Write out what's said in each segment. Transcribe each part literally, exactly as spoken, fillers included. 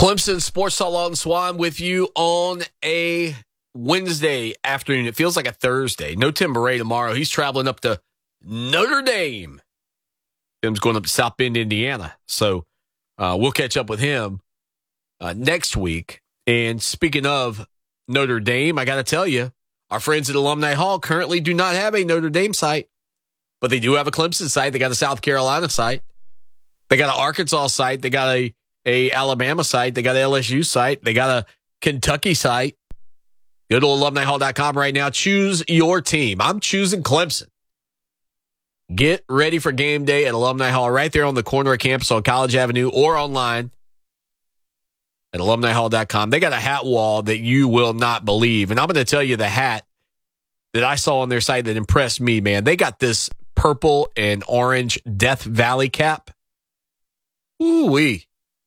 Clemson Sports Talk, Lawton Swan with you on a Wednesday afternoon. It feels like a Thursday. No Tim Beret tomorrow. He's traveling up to Notre Dame. Tim's going up to South Bend, Indiana. So uh, we'll catch up with him uh, next week. And speaking of Notre Dame, I got to tell you, our friends at Alumni Hall currently do not have a Notre Dame site, but they do have a Clemson site. They got a South Carolina site. They got an Arkansas site. They got a A Alabama site. They got an L S U site. They got a Kentucky site. Go to alumni hall dot com right now. Choose your team. I'm choosing Clemson. Get ready for game day at Alumni Hall right there on the corner of campus on College Avenue or online at alumni hall dot com. They got a hat wall that you will not believe. And I'm going to tell you the hat that I saw on their site that impressed me, man. They got this purple and orange Death Valley cap. Ooh-wee.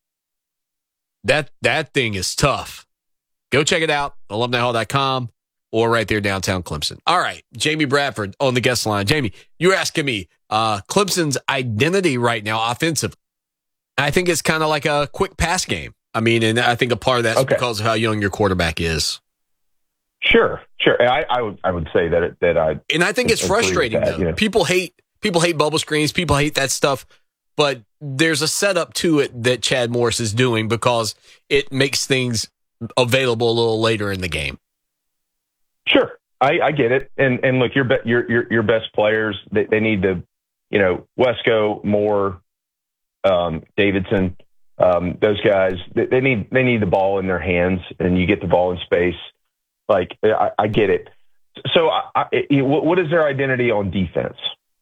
That that thing is tough. Go check it out, alumni hall dot com or right there downtown Clemson. All right, Jamie Bradford on the guest line. Jamie, you're asking me uh, Clemson's identity right now offensively. I think it's kind of like a quick pass game. I mean, and I think a part of that's okay. Because of how young your quarterback is. Sure, sure. I, I would I would say that it, that I and I think it's frustrating that, though. You know? People hate people hate bubble screens. People hate that stuff. But there's a setup to it that Chad Morris is doing because it makes things available a little later in the game. Sure, I, I get it. And and look, your be, your your your best players, they, they need to, you know, Wesco, Moore, um, Davidson, um, those guys. They, they need they need the ball in their hands, and you get the ball in space. Like I, I get it. So, I, I, what is their identity on defense?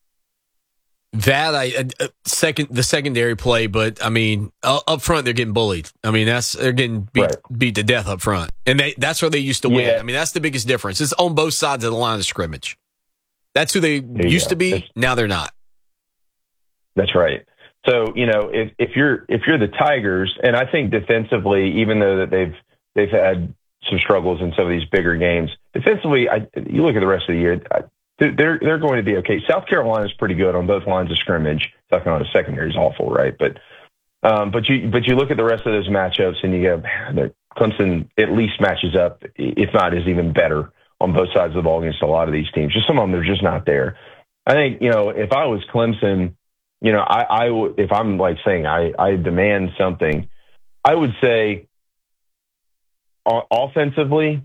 That I uh, second the secondary play, but I mean uh, up front they're getting bullied. I mean that's they're getting beat right. beat to death up front, and they that's where they used to win. Yeah. I mean that's the biggest difference. It's on both sides of the line of scrimmage. That's who they there used go. to be. That's, now they're not. That's right. So you know if if you're if you're the Tigers, and I think defensively, even though that they've they've had some struggles in some of these bigger games, defensively, I, you look at the rest of the year. I, They're they're going to be okay. South Carolina is pretty good on both lines of scrimmage. South Carolina's secondary is awful, right? But um, but you but you look at the rest of those matchups and you go, man, Clemson at least matches up, if not is even better on both sides of the ball against a lot of these teams. Just some of them they're just not there. I think you know if I was Clemson, you know I I w- if I'm like saying I I demand something, I would say o- offensively,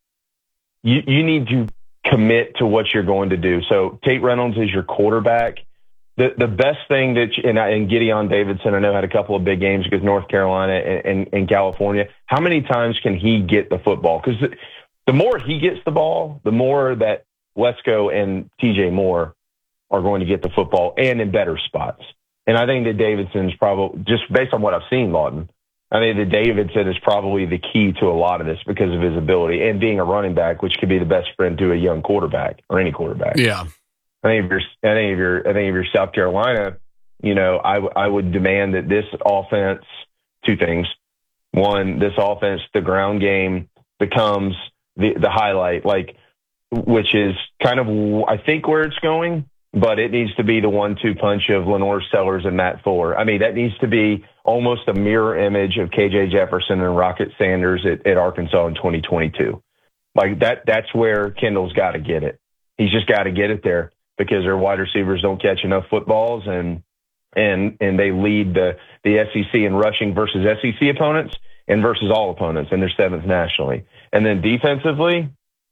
you you need to commit to what you're going to do. So Tate Reynolds is your quarterback. The the best thing that, you, and, and Gideon Davidson, I know had a couple of big games because North Carolina and, and, and California. How many times can he get the football? Because the, the more he gets the ball, the more that Wesco and T J Moore are going to get the football and in better spots. And I think that Davidson's probably, just based on what I've seen, Lawton, I think that Davidson is probably the key to a lot of this because of his ability and being a running back, which could be the best friend to a young quarterback or any quarterback. Yeah, I think if you're, I think if you're, I think if you're South Carolina, you know, I, I would demand that this offense, two things. One, this offense, the ground game becomes the the highlight, like, which is kind of, I think, where it's going. But it needs to be the one two punch of Lenore Sellers and Matt Fuller. I mean, that needs to be almost a mirror image of K J Jefferson and Rocket Sanders at, at Arkansas in twenty twenty-two. Like that, that's where Kendall's got to get it. He's just got to get it there because their wide receivers don't catch enough footballs and and and they lead the, the S E C in rushing versus S E C opponents and versus all opponents, and they're seventh nationally. And then defensively,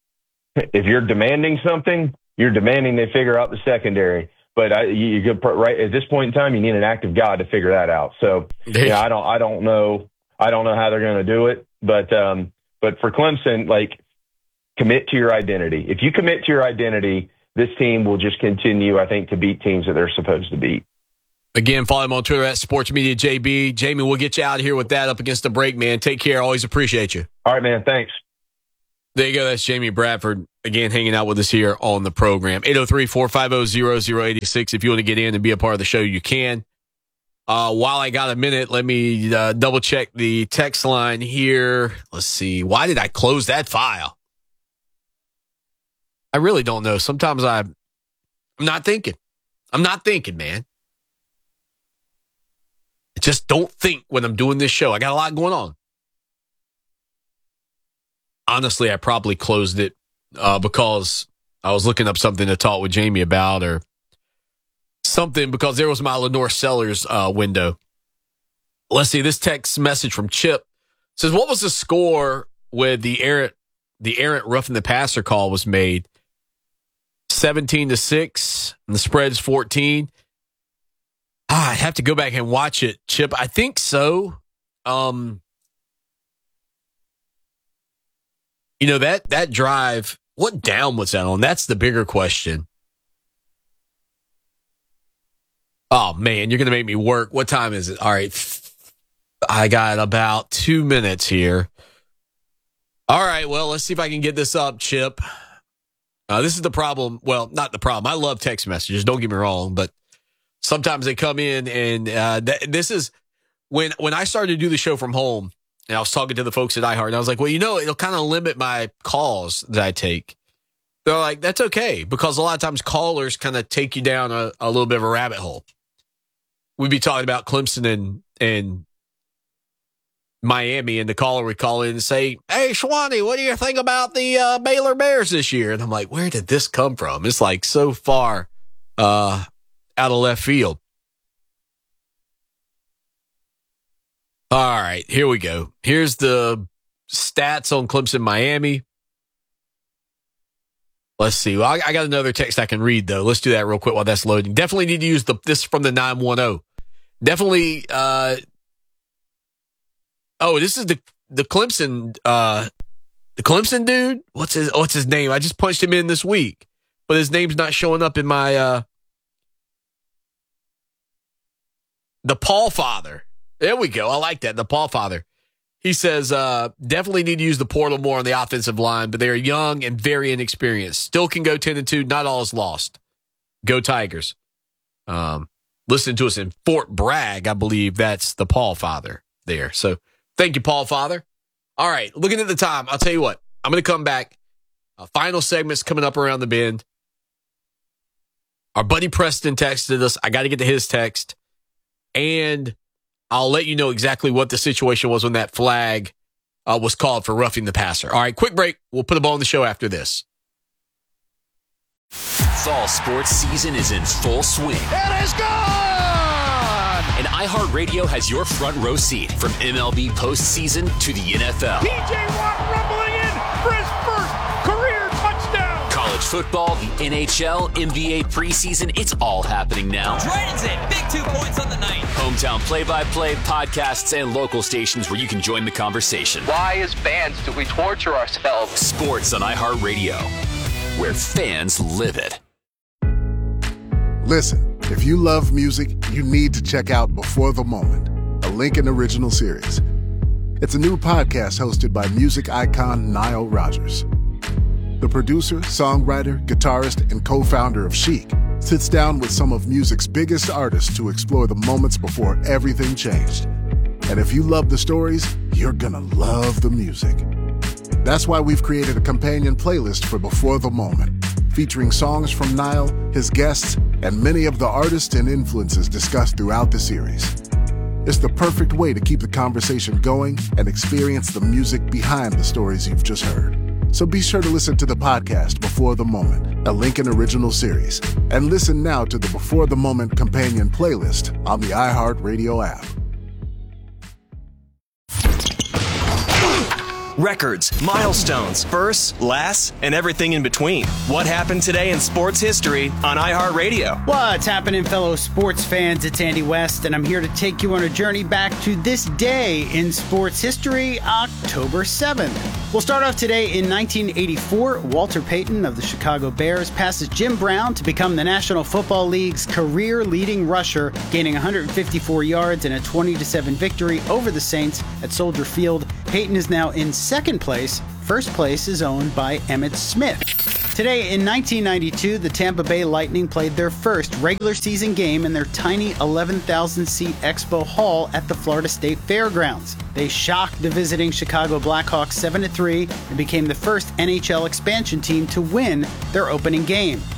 if you're demanding something, you're demanding they figure out the secondary. But I, you, you could, right at this point in time, you need an act of God to figure that out. So, yeah, I don't, I don't know, I don't know how they're going to do it. But, um, but for Clemson, like, commit to your identity. If you commit to your identity, this team will just continue, I think, to beat teams that they're supposed to beat. Again, follow him on Twitter at Sports Media J B. Jamie, we'll get you out of here with that up against the break, man. Take care. Always appreciate you. All right, man. Thanks. There you go. That's Jamie Bradford, again, hanging out with us here on the program. eight oh three, four five oh, zero zero eight six. If you want to get in and be a part of the show, you can. Uh, while I got a minute, let me uh, double-check the text line here. Let's see. Why did I close that file? I really don't know. Sometimes I, I'm not thinking. I'm not thinking, man. I just don't think when I'm doing this show. I got a lot going on. honestly, I probably closed it uh, because I was looking up something to talk with Jamie about or something because there was my Lenore Sellers uh, window. Let's see. This text message from Chip says, what was the score when the errant, the errant roughing the passer call was made? seventeen to six, and the spread's fourteen. Ah, I'd have to go back and watch it, Chip. I think so. Um, you know, that that drive, what down was that on? That's the bigger question. Oh, man, you're going to make me work. What time is it? All right. I got about two minutes here. All right, well, let's see if I can get this up, Chip. Uh, this is the problem. Well, not the problem. I love text messages. Don't get me wrong, but sometimes they come in, and uh, th- this is when when I started to do the show from home, and I was talking to the folks at iHeart, and I was like, well, you know, it'll kind of limit my calls that I take. They're like, that's okay, because a lot of times callers kind of take you down a, a little bit of a rabbit hole. We'd be talking about Clemson and and Miami, and the caller would call in and say, hey, Schwani, what do you think about the uh, Baylor Bears this year? And I'm like, where did this come from? It's like so far uh, out of left field. All right, here we go. Here's the stats on Clemson, Miami. Let's see. Well, I, I got another text I can read, though. Let's do that real quick while that's loading. Definitely need to use the this from the nine one zero. Definitely. Uh, oh, this is the the Clemson uh, the Clemson dude. What's his What's his name? I just punched him in this week, but his name's not showing up in my uh, the Paul father. There we go. I like that. The Paul father. He says, uh, definitely need to use the portal more on the offensive line, but they are young and very inexperienced. Still can go ten and two. Not all is lost. Go Tigers. Um, listen to us in Fort Bragg. I believe that's the Paul father there. So thank you, Paul father. All right. Looking at the time, I'll tell you what. I'm going to come back. Uh, final segment's coming up around the bend. Our buddy Preston texted us. I got to get to his text. And I'll let you know exactly what the situation was when that flag uh, was called for roughing the passer. All right, quick break. We'll put a ball on the show after this. Fall sports season is in full swing. It is gone! And iHeartRadio has your front row seat from M L B postseason to the N F L. P J Watt rumbling in for his first career touchdown. College football, the N H L, N B A preseason, it's all happening now. Dragons in, big two points on the night. Hometown play-by-play, podcasts, and local stations where you can join the conversation. Why, as fans, do we torture ourselves? Sports on iHeartRadio, where fans live it. Listen, if you love music, you need to check out Before the Moment, a Lincoln original series. It's a new podcast hosted by music icon Nile Rodgers. The producer, songwriter, guitarist, and co-founder of Chic sits down with some of music's biggest artists to explore the moments before everything changed. And if you love the stories, you're gonna love the music. That's why we've created a companion playlist for Before the Moment, featuring songs from Nile, his guests, and many of the artists and influences discussed throughout the series. It's the perfect way to keep the conversation going and experience the music behind the stories you've just heard. So be sure to listen to the podcast Before the Moment, a Lincoln original series, and listen now to the Before the Moment companion playlist on the iHeartRadio app. Records, milestones, firsts, lasts, and everything in between. What happened today in sports history on iHeartRadio? What's happening, fellow sports fans? It's Andy West, and I'm here to take you on a journey back to this day in sports history, October seventh. We'll start off today in nineteen eighty-four. Walter Payton of the Chicago Bears passes Jim Brown to become the National Football League's career leading rusher, gaining one hundred fifty-four yards in a twenty to seven victory over the Saints at Soldier Field. Payton is now in second place. First place is owned by Emmitt Smith. Today in nineteen ninety-two, the Tampa Bay Lightning played their first regular season game in their tiny eleven thousand seat Expo Hall at the Florida State Fairgrounds. They shocked the visiting Chicago Blackhawks seven to three and became the first N H L expansion team to win their opening game.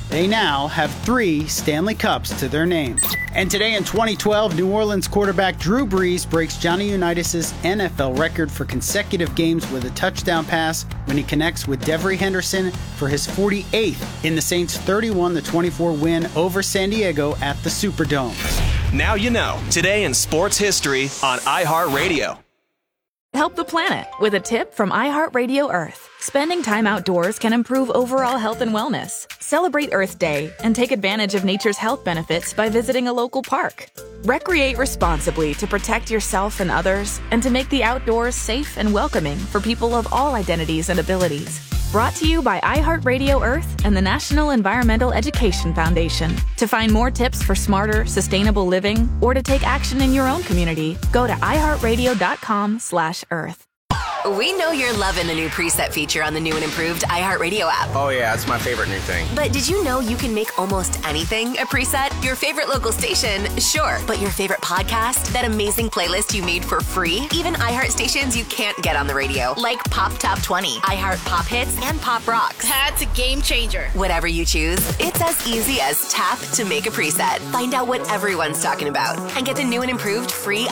They now have three Stanley Cups to their name. And today in twenty twelve, New Orleans quarterback Drew Brees breaks Johnny Unitas' N F L record for consecutive games with a touchdown pass when he connects with Devery Henderson for his forty-eighth in the Saints' thirty-one to twenty-four win over San Diego at the Superdome. Now you know. Today in sports history on iHeartRadio. Help the planet with a tip from iHeartRadio Earth. Spending time outdoors can improve overall health and wellness. Celebrate Earth Day and take advantage of nature's health benefits by visiting a local park. Recreate responsibly to protect yourself and others and to make the outdoors safe and welcoming for people of all identities and abilities. Brought to you by iHeartRadio Earth and the National Environmental Education Foundation. To find more tips for smarter, sustainable living or to take action in your own community, go to iHeartRadio.com slash Earth. We know you're loving the new preset feature on the new and improved iHeartRadio app. Oh yeah, it's my favorite new thing. But did you know you can make almost anything a preset? Your favorite local station, sure. But your favorite podcast? That amazing playlist you made for free? Even iHeart stations you can't get on the radio, like Pop Top twenty, iHeart Pop Hits, and Pop Rocks. That's a game changer. Whatever you choose, it's as easy as tap to make a preset. Find out what everyone's talking about and get the new and improved free